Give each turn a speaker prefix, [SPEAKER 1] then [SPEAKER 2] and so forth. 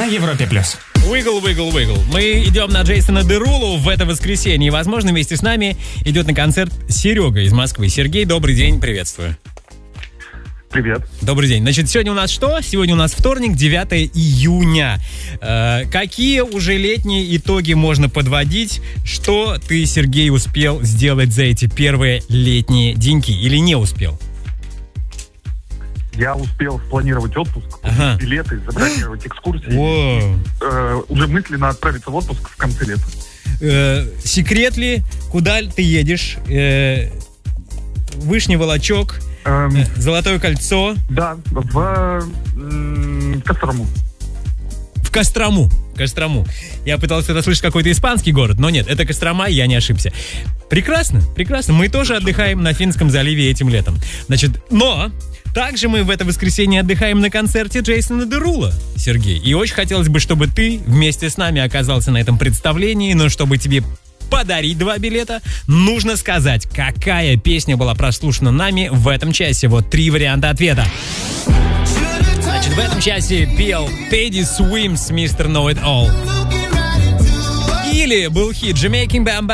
[SPEAKER 1] Европе+.
[SPEAKER 2] Wiggle, wiggle, wiggle. Мы идем на Джейсона Дерулу в это воскресенье. И, возможно, вместе с нами идет на концерт Серега из Москвы. Сергей, добрый день, приветствую.
[SPEAKER 3] Привет.
[SPEAKER 2] Добрый день. Значит, сегодня у нас что? Сегодня у нас вторник, 9 июня. Какие уже летние итоги можно подводить? Что ты, Сергей, успел сделать за эти первые летние деньки или не успел?
[SPEAKER 3] Я успел спланировать отпуск, купить билеты, забронировать экскурсии. Уже мысленно отправиться в отпуск в конце лета.
[SPEAKER 2] Секрет ли, куда ты едешь? Вышний Волочок, Золотое кольцо?
[SPEAKER 3] Да, в Кострому.
[SPEAKER 2] В Кострому. Кострому. Я пытался услышать какой-то испанский город, но нет, это Кострома, я не ошибся. Прекрасно, прекрасно. Мы тоже отдыхаем на Финском заливе этим летом. Значит, но также мы в это воскресенье отдыхаем на концерте Джейсона Дерула, Сергей. И очень хотелось бы, чтобы ты вместе с нами оказался на этом представлении, но чтобы тебе подарить 2 билета, нужно сказать, какая песня была прослушана нами в этом часе. Вот 3 варианта ответа. Значит, в этом часе пел Teddy Swims, Mr. Know It All. Или был хит Jamaican Bam Bam